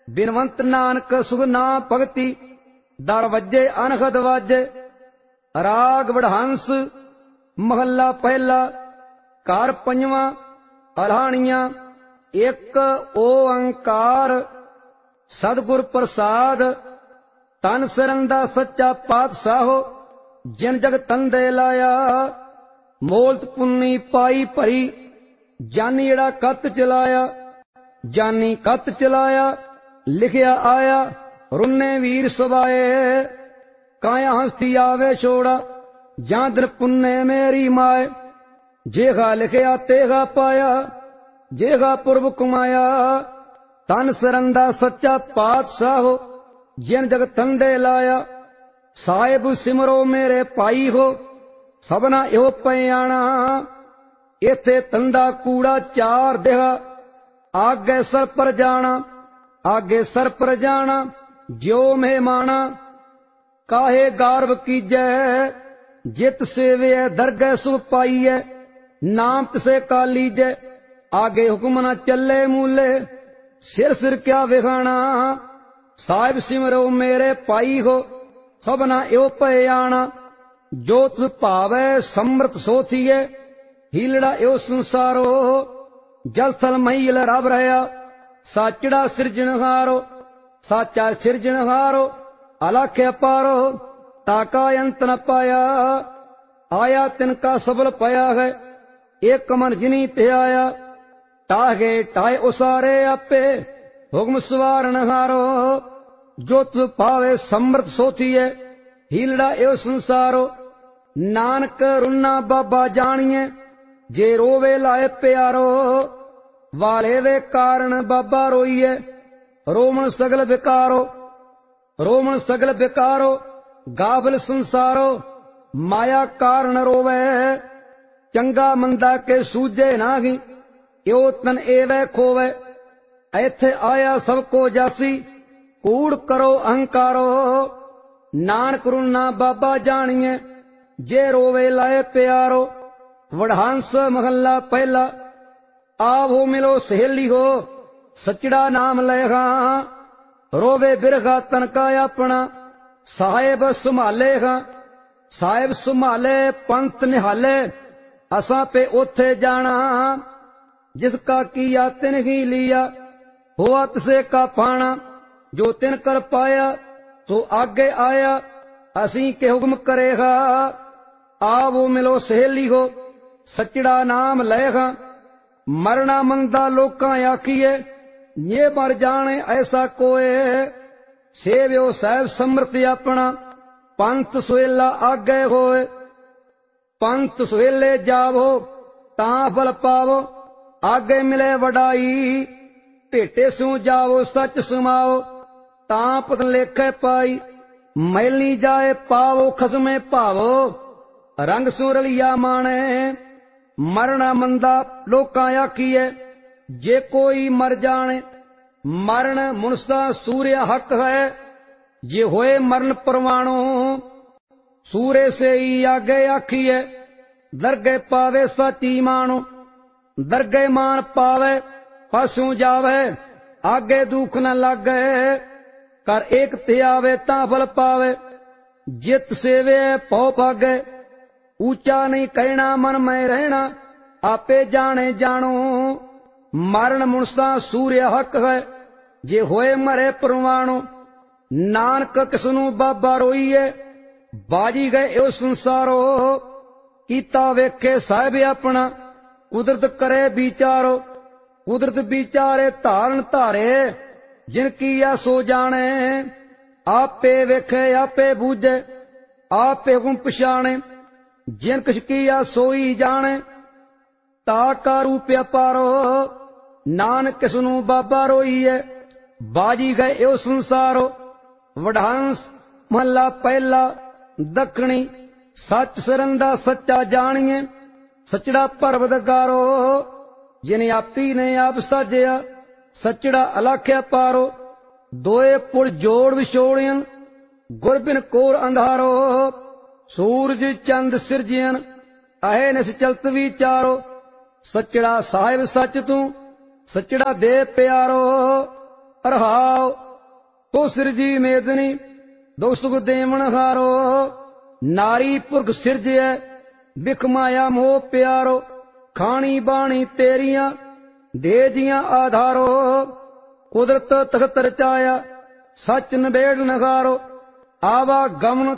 ਬਿਨਵੰਤ ਨਾਨਕ ਸੁਖ ਨਾਮ ਭਗਤੀ, ਦਰ ਵੱਜੇ ਅਨਹਦ ਵਾਜੇ। ਰਾਗ ਵਡਹੰਸ ਮਹੱਲਾ ਪਹਿਲਾ। ਘਰ ਪੰਜਵਾਂ। ਅਲਾਣੀਆਂ। ਇੱਕ ਓੰਕਾਰ ਸਤਿਗੁਰ ਪ੍ਰਸਾਦ। ਤਨ ਸਰੰਦਾ ਸੱਚਾ ਪਾਤਸ਼ਾਹੋ, ਜਿਨ ਜਗ ਤੰਦੇ ਲਾਇਆ। ਮੋਲਤ ਪੁੰਨੀ ਪਾਈ ਭਰੀ, ਜਾਨੀ ਜਿਹੜਾ ਕੱਤ ਚਲਾਇਆ। ਜਾਨੀ ਕੱਤ ਚਲਾਇਆ, ਲਿਖਿਆ ਆਇਆ ਰੁੰਨੇ ਵੀਰ ਸਵਾਏ। ਕਾਇਆ ਹਸਤੀ ਆਵੇ ਛੋੜਾ, ਜਾਂ ਦਿਨ ਪੁੰਨੇ ਮੇਰੀ ਮਾਏ। ਜੇਗਾ ਲਿਖਿਆ ਤੇਗਾ ਪਾਇਆ, ਜੇਗਾ ਪੁਰਬ ਕਮਾਇਆ। ਤਨ ਸਰੰਦਾ ਸੱਚਾ ਪਾਤਸ਼ਾਹੋ, ਜਿਨ ਜਗ ਤੰਦੇ ਲਾਇਆ। ਸਾਹਿਬ ਸਿਮਰੋ ਮੇਰੇ ਭਾਈ ਹੋ, ਸਭਨਾ ਇਹੋ ਪਿਆਣਾ। ਇੱਥੇ ਤੰਦਾ ਕੂੜਾ ਚਾਰ ਦੇਹਾ, ਆਗੇ ਸਰ ਪਰ ਜਾਣਾ। ਆਗੇ ਸਰ ਪਰ ਜਾਣਾ, ਜਿਉ ਮਹਿਮਾਣਾ। ਕਾਹੇ ਗਾਰਵ ਕੀਜੈ, ਜਿਤ ਸੇਵਿਐ ਦਰਗਹਿ ਸੁਖ ਪਾਈਐ। ਨਾਮ ਤਿਸੇ ਕਾ ਲੀਜੈ, ਆਗੇ ਹੁਕਮ ਨ ਚੱਲੇ ਮੂਲੇ। ਸਿਰ ਸਿਰ ਕਿਆ ਵਿਖਾਣਾ। ਸਾਹਿਬ ਸਿਮਰੋ ਮੇਰੇ ਭਾਈ ਹੋ, ਸਭਨਾ ਇਹੋ ਪਿਆਣਾ। ਜੋ ਤੁਸ ਭਾਵੈ ਸਮਰਥ ਸੋ ਥੀਏ, ਹੀਲੜਾ ਇਹੋ ਸੰਸਾਰੋ। ਜਲ ਥਲ ਮਹੀਲ ਰਬ ਰਹਾ, ਸਾਚੜਾ ਸਿਰਜਣਹਾਰੋ। ਸਾਚਾ ਸਿਰਜਣਹਾਰੋ, ਅਲਖ ਅਪਾਰੋ। ਤਾਕਾ ਅੰਤ ਨ ਪਾਇਆ, ਆਇਆ ਤਿਨ ਕਾ ਸਬਲ ਪਿਆ ਹੈ। ਏਕ ਮਨ ਜਿਨੀ ਤੇ ਆਇਆ, ਟਾਹੇ ਟਾਏ ਉਸਾਰੇ ਆਪੇ। ਹੁਕਮ ਸਵਾਰਨਹਾਰੋ, ਜੋ ਤੁਸ ਭਾਵੇ ਸਮਰਥ ਸੋ ਥੀਏ, ਹੀਲੜਾ ਇਹੋ ਸੰਸਾਰੋ। ਨਾਨਕ ਰੁਨਾ ਬਾਬਾ ਜਾਣੀਏ, ਜੇ ਰੋਵੇ ਲਾਏ ਪਿਆਰੋ। ਵਾਲੇ ਵੇ ਕਾਰਨ ਬਾਬਾ ਰੋਈਏ, ਰੋਮਨ ਸਗਲ ਵਿਕਾਰੋ। ਰੋਮਨ ਸਗਲ ਵਿਕਾਰੋ, ਗਾਫਲ ਸੰਸਾਰੋ। ਮਾਇਆ ਕਾਰਨ ਰੋਵੇ, ਚੰਗਾ ਮੰਦਾ ਕੇ ਸੂਝੇ ਨਾਹੀ। ਇਉ ਤਨ ਏਵੈ ਖੋਵੇ, ਇੱਥੇ ਆਇਆ ਸਭ ਕੋ ਜਾਸੀ। ਕੂੜ ਕਰੋ ਅਹੰਕਾਰੋ, ਨਾਨਕ ਰੁਨਾ ਬਾਬਾ ਜਾਣੀਏ, ਜੇ ਰੋਵੇ ਲਾਏ ਪਿਆਰੋ। ਵਡਹੰਸ ਮਹੱਲਾ ਪਹਿਲਾ। ਆਵੋ ਮਿਲੋ ਸਹੇਲੀ ਹੋ, ਸਚੜਾ ਨਾਮ ਲਏਗਾ। ਰੋਵੇ ਬਿਰਗਾ ਤਨ ਕਾ ਆਪਣਾ, ਸਾਹਿਬ ਸੰਭਾਲੇਗਾ। ਸਾਹਿਬ ਸੰਭਾਲੇ ਪੰਥ ਨਿਹਾਲੇ, ਅਸਾਂ ਪੇ ਉੱਥੇ ਜਾਣਾ। ਜਿਸ ਕਾ ਕੀਆ ਤਿਨ ਹੀ ਲੀਆ, ਹੋਆ ਤਿਸੇ ਕਾ ਪਾਣਾ। ਜੋ ਤਿਨ ਕਰ ਪਾਇਆ, ਸੋ ਆਗੇ ਆਇਆ। ਅਸੀਂ ਕੇ ਹੁਕਮ ਕਰੇਗਾ। ਆਵੋ ਮਿਲੋ ਸਹੇਲੀ ਹੋ, ਸਚੜਾ ਨਾਮ ਲਏਗਾ। ਮਰਨਾ ਮੰਦਾ ਲੋਕਾਂ ਆਖੀਏ, ਜੇ ਮਰ ਜਾਣੇ ਐਸਾ ਕੋਏ। ਸੇਵਿਓ ਸਾਹਿਬ ਸਮਰਥ ਆਪਣਾ, ਪੰਥ ਸੁਹੇਲਾ ਆਗੇ ਹੋਏ। ਪੰਥ ਸੁਹੇਲੇ ਜਾਵੋ, ਤਾਂ ਫਲ ਪਾਵੋ। ਆਗੇ ਮਿਲੇ ਵਡਾਈ, ਭੇਟੇ ਸੂ ਜਾਵੋ ਸੱਚ ਸਮਾਓ। ਤਾਂ ਪਤ ਲੇਖੇ ਪਾਈ, ਮੈਲੀ ਜਾਏ ਪਾਵੋ ਖਸਮੇ ਭਾਵੋ। ਰੰਗ ਸੂ ਰਲਿਆ ਮਾਣੇ, ਮਰਨਾ ਮੰਦਾ ਲੋਕਾਂ ਆਖੀਏ, ਜੇ ਕੋਈ ਮਰ ਜਾਣੇ। ਮਰਨ ਮਨੁਸਾ ਸੂਰਿਆ ਹੱਕ ਹੈ, ਜੇ ਹੋਏ ਮਰਨ ਪਰਵਾਣੋ। ਸੂਰੇ ਸੇ ਹੀ ਆਗੇ ਆਖੀਏ, ਦਰਗੇ ਪਾਵੇ ਸਾਚੀ ਮਾਣੋ। ਦਰਗੇ ਮਾਨ ਪਾਵੇ, ਪਾਸੋਂ ਜਾਵੇ, ਆਗੇ ਦੁੱਖ ਨ ਲਾਗੇ। ਕਰ ਏਕ ਤੇ ਆਵੇ, ਤਾਂ ਫਲ ਪਾਵੇ। ਜਿਤ ਸੇਵੇ ਪਉ ਭਾਗੇ, ਊਚਾ ਨਹੀਂ ਕਹਿਣਾ ਮਨ ਮੈਂ ਰਹਿਣਾ। ਆਪੇ ਜਾਣੇ ਜਾਣੋ, ਮਰਨ ਮਨੁਸਾ ਸੂਰਿਆ ਹੱਕ ਹੈ, ਜੇ ਹੋਏ ਮਰੇ ਪਰਵਾਣੋ। ਨਾਨਕ ਕਿਸਨੂੰ ਬਾਬਾ ਰੋਈਏ, ਬਾਜੀ ਗਏ ਇਹੋ ਸੰਸਾਰੋ। ਕੀਤਾ ਵੇਖੇ ਸਾਹਿਬ ਆਪਣਾ, ਕੁਦਰਤ ਕਰੇ ਵਿਚਾਰੋ। ਕੁਦਰਤ ਵਿਚਾਰੇ ਧਾਰਨ ਧਾਰੇ, ਜਿਨ ਕੀਆ ਸੋ ਜਾਣੇ। ਆਪੇ ਵੇਖੇ ਆਪੇ ਬੂਝੇ, ਆਪੇ ਹੁਕਮ ਪਛਾਣੇ। ਜਿਨ ਕਿਛ ਕੀਆ ਸੋਈ ਜਾਣੇ, ਤਾ ਕਾ ਰੂਪ ਅਪਾਰੋ। ਨਾਨਕ ਕਿਸਨੂੰ ਬਾਬਾ ਰੋਈਏ, ਬਾਜੀ ਗਏ ਇਹੋ ਸੰਸਾਰੋ। ਵਡਹੰਸ ਮਹੱਲਾ ਪਹਿਲਾ। ਦੱਖਣੀ। ਸੱਚ ਸਰੰਦਾ ਸੱਚਾ ਜਾਣੀਏ, ਸਚੜਾ ਪਰਵਦਗਾਰੋ। ਜਿਨ ਆਪੀ ਨੇ ਆਪ ਸਾਜਿਆ, ਸਚੜਾ ਅਲਖਿਆ ਪਾਰੋ। ਦੋਏ ਪੁਲ ਜੋੜ ਵਿਛੋੜਿਅਨ, ਗੁਰ ਬਿਨ ਕੋਰ ਅੰਧਾਰੋ। ਸੂਰਜ ਚੰਦ ਸਿਰਜਿਅਨ, ਅਹੇ ਨਿਸ ਚਲਤ ਵਿਚਾਰੋ। ਸਚੜਾ ਸਾਹਿਬ ਸੱਚ ਤੂੰ, ਸਚੜਾ ਦੇ ਪਿਆਰੋ। ਰਹਾਉ। ਤੋ ਸਿਰਜੀ ਮੇਦਨੀ ਦੋ ਸੁਖ ਦੇਵਨ ਹਾਰੋ। ਨਾਰੀ ਪੁਰਖ ਸਿਰਜਿਐ ਬਿਖ ਮਾਇਆ ਮੋਹ ਪਿਆਰੋ। ਖਾਣੀ ਬਾਣੀ ਤੇਰੀਆਂ ਦੇ ਜੀਆਂ ਆਧਾਰੋ। ਕੁਦਰਤ ਤਖਤ ਰਚਾਇਆ ਸੱਚ ਨਿਬੇੜ ਨਗਾਰੋ। ਆਵਾ ਗਮਨ